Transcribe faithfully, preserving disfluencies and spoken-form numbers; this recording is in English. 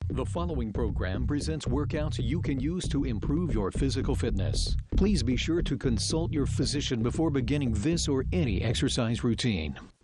The following program presents workouts you can use to improve your physical fitness. Please be sure to consult your physician before beginning this or any exercise routine.